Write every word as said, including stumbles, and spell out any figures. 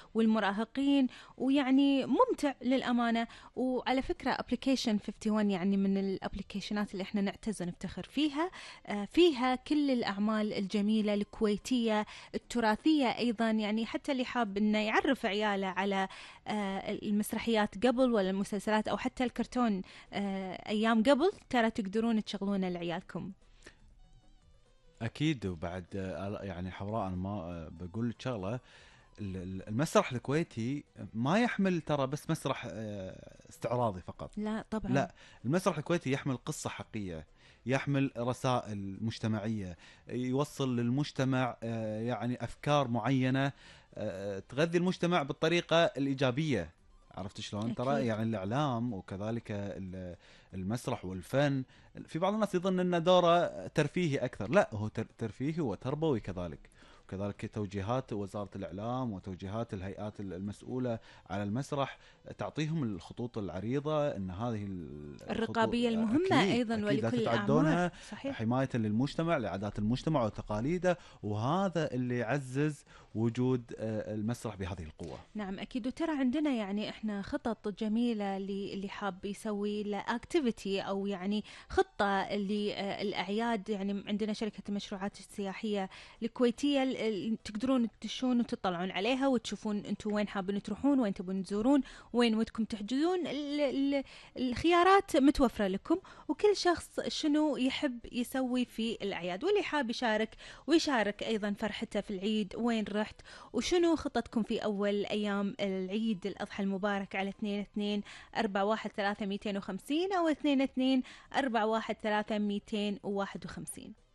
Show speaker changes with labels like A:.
A: والمراهقين، ويعني ممتع للأمانة. وعلى فكرة ابلكيشن واحد وخمسين يعني من الابلكيشنات اللي احنا نعتز ونفتخر فيها. آه، فيها كل الأعمال الجميلة الكويتية التراثية أيضا، يعني حتى اللي حاب إنه يعرف عياله على آه، المسرحيات قبل ولا المسلسلات أو حتى الكرتون آه، أيام قبل، ترى تقدرون تشغلونه لعيالكم.
B: اكيد. وبعد آه، يعني حوراء، انا ما آه، بقول لك شغله. ال- ال- المسرح الكويتي ما يحمل ترى بس مسرح آه، استعراضي فقط.
A: لا طبعا.
B: لا، المسرح الكويتي يحمل قصة حقيقية، يحمل رسائل مجتمعية، يوصل للمجتمع آه، يعني أفكار معينة آه، تغذي المجتمع بالطريقة الإيجابية. عرفت شلون؟ ترى
A: أكيد.
B: يعني الإعلام وكذلك ال- المسرح والفن، في بعض الناس يظن أن دوره ترفيهي أكثر. لا، هو تر- ترفيهي وتربوي كذلك. وكذلك توجيهات وزارة الإعلام وتوجيهات الهيئات المسؤولة على المسرح تعطيهم الخطوط العريضة، ان هذه الخطوط
A: الرقابية المهمة
B: اكيد
A: أيضا
B: اكيد لا
A: ولكل الأعمار.
B: تتعدونها،
A: صحيح.
B: حماية للمجتمع لعادات المجتمع وتقاليده. وهذا اللي يعزز وجود آه، المسرح بهذه القوة.
A: نعم أكيد. وترى عندنا يعني إحنا خطط جميلة اللي اللي حاب يسوي له اكتيفيتي أو يعني خطة للأعياد. يعني عندنا شركة المشروعات السياحية الكويتية ال- ال- تقدرون تدشون وتطلعون عليها وتشوفون أنتم وين حابين تروحون، وين تبون تزورون، وين ودكم تحجزون. ال- ال- الخيارات متوفرة لكم، وكل شخص شنو يحب يسوي في الأعياد، واللي حاب يشارك ويشارك أيضا فرحته في العيد، وين رحت وشنو خطتكم في أول أيام العيد الأضحى المبارك على اثنين اثنين أربعة واحد ثلاثة مئتين وخمسين أو اثنين اثنين أربعة واحد ثلاثة مئتين وواحد وخمسين.